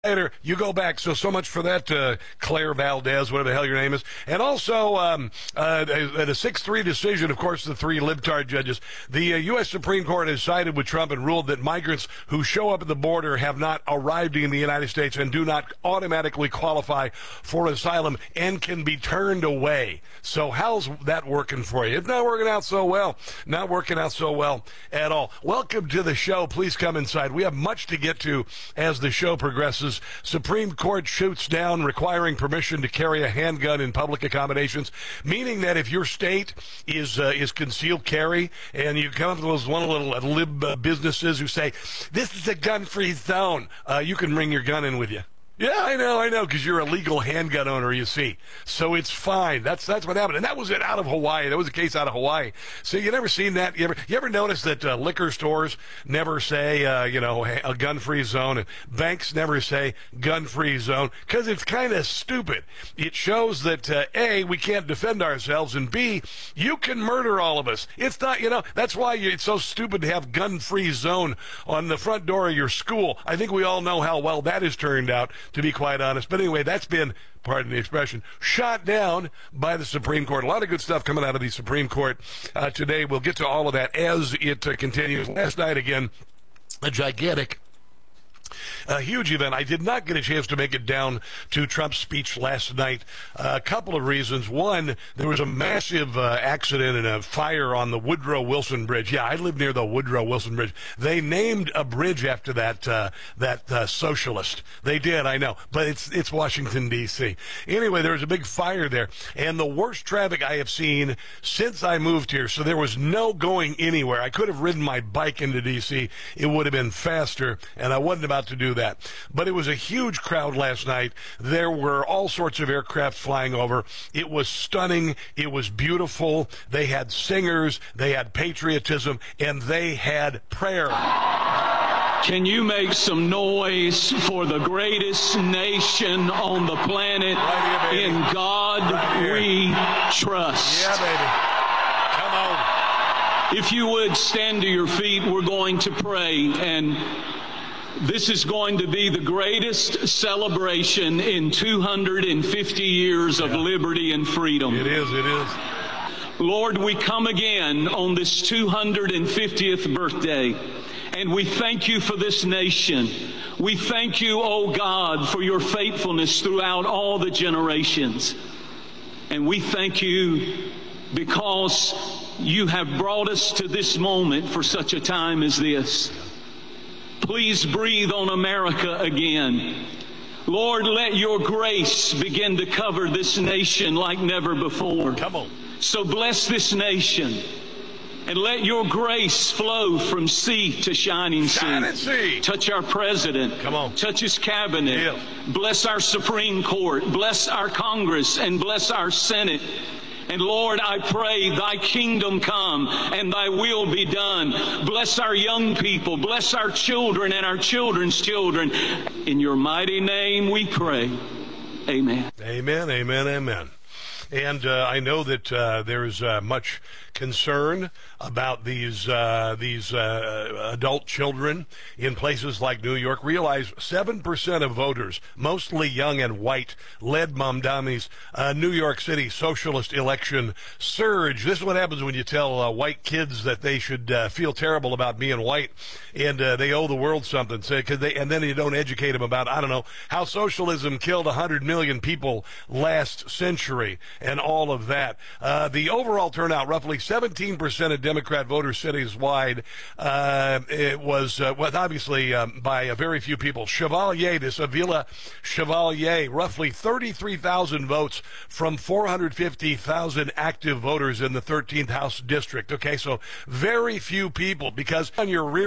Later, you go back. So much for that, Claire Valdez, whatever the hell your name is. And also, at a 6-3 decision, of course, the three libtard judges, the U.S. Supreme Court has sided with Trump and ruled that migrants who show up at the border have not arrived in the United States and do not automatically qualify for asylum and can be turned away. So how's that working for you? It's not working out so well. Not working out so well at all. Welcome to the show. Please come inside. We have much to get to as the show progresses. Supreme Court shoots down requiring permission to carry a handgun in public accommodations, meaning that if your state is concealed carry and you come up with those one little lib businesses who say, this is a gun-free zone, you can bring your gun in with you. Yeah, I know, because you're a legal handgun owner, you see. So it's fine. That's what happened. And that was it out of Hawaii. That was a case out of Hawaii. So you never seen that? You ever notice that liquor stores never say, a gun-free zone, and banks never say gun-free zone? Because it's kind of stupid. It shows that, A, we can't defend ourselves, and B, you can murder all of us. It's not, that's why it's so stupid to have gun-free zone on the front door of your school. I think we all know how well that has turned out, to be quite honest. But anyway, that's been, pardon the expression, shot down by the Supreme Court. A lot of good stuff coming out of the Supreme Court today. We'll get to all of that as it continues. Last night, again, a huge event. I did not get a chance to make it down to Trump's speech last night. A couple of reasons. One, there was a massive accident and a fire on the Woodrow Wilson Bridge. Yeah, I live near the Woodrow Wilson Bridge. They named a bridge after that socialist. They did, I know, but it's Washington, D.C. Anyway, there was a big fire there, and the worst traffic I have seen since I moved here, so there was no going anywhere. I could have ridden my bike into D.C. It would have been faster, and I wasn't about to do that. But it was a huge crowd last night. There were all sorts of aircraft flying over. It was stunning. It was beautiful. They had singers. They had patriotism, and they had prayer. Can you make some noise for the greatest nation on the planet? Right here, in God right we trust. Yeah, baby. Come on. If you would stand to your feet, we're going to pray, and this is going to be the greatest celebration in 250 years of liberty and freedom. It is. Lord, we come again on this 250th birthday, and we thank you for this nation. We thank you, oh God, for your faithfulness throughout all the generations. And we thank you because you have brought us to this moment for such a time as this. Please breathe on America again. Lord, let your grace begin to cover this nation like never before. Come on. So bless this nation, and let your grace flow from sea to shining sea. Touch our president. Come on. Touch his cabinet. Yeah. Bless our Supreme Court. Bless our Congress, and bless our Senate. And Lord, I pray thy kingdom come and thy will be done. Bless our young people. Bless our children and our children's children. In your mighty name we pray. Amen. Amen, amen, amen. And I know that there is much concern about these adult children in places like New York. Realize 7% of voters, mostly young and white, led Mamdani's New York City socialist election surge. This is what happens when you tell white kids that they should feel terrible about being white and they owe the world something. So, and then you don't educate them about, how socialism killed 100 million people last century and all of that. The overall turnout, roughly 17% of Democrat voters citywide. It was obviously by very few people. Chevalier, this Avila Chevalier, roughly 33,000 votes from 450,000 active voters in the 13th House District. Okay, so very few people, because on your rear